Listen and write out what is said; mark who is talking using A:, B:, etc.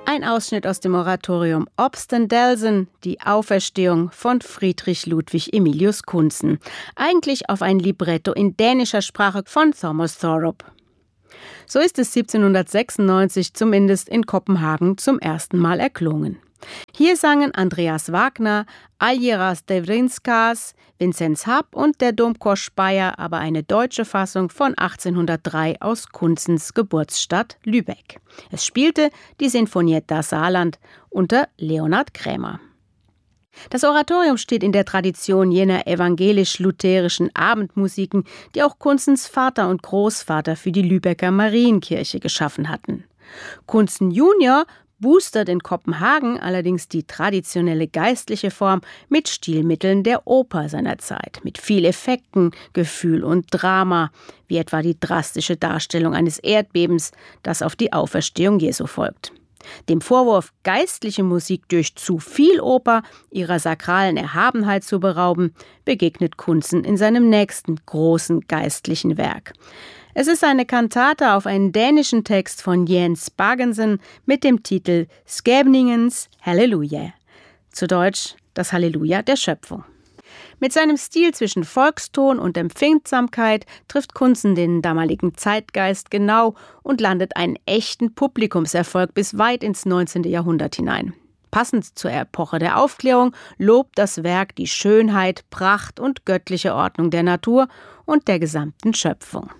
A: Ein Ausschnitt aus dem Oratorium Obstendelsen, die Auferstehung von Friedrich Ludwig Emilius Kuntzen. Eigentlich auf ein Libretto in dänischer Sprache von Thomas Thorup. So ist es 1796 zumindest in Kopenhagen zum ersten Mal erklungen. Hier sangen Andreas Wagner, Algirdas Devrinskas, Vinzenz Happ und der Domchor Speyer aber eine deutsche Fassung von 1803 aus Kuntzens Geburtsstadt Lübeck. Es spielte die Sinfonietta Saarland unter Leonhard Krämer. Das Oratorium steht in der Tradition jener evangelisch-lutherischen Abendmusiken, die auch Kuntzens Vater und Großvater für die Lübecker Marienkirche geschaffen hatten. Kuntzen Junior boostert in Kopenhagen allerdings die traditionelle geistliche Form mit Stilmitteln der Oper seiner Zeit, mit viel Effekten, Gefühl und Drama, wie etwa die drastische Darstellung eines Erdbebens, das auf die Auferstehung Jesu folgt. Dem Vorwurf, geistliche Musik durch zu viel Oper ihrer sakralen Erhabenheit zu berauben, begegnet Kuntzen in seinem nächsten großen geistlichen Werk. Es ist eine Kantate auf einen dänischen Text von Jens Bagensen mit dem Titel Skabningens Halleluja. Zu Deutsch das Halleluja der Schöpfung. Mit seinem Stil zwischen Volkston und Empfindsamkeit trifft Kuntzen den damaligen Zeitgeist genau und landet einen echten Publikumserfolg bis weit ins 19. Jahrhundert hinein. Passend zur Epoche der Aufklärung lobt das Werk die Schönheit, Pracht und göttliche Ordnung der Natur und der gesamten Schöpfung.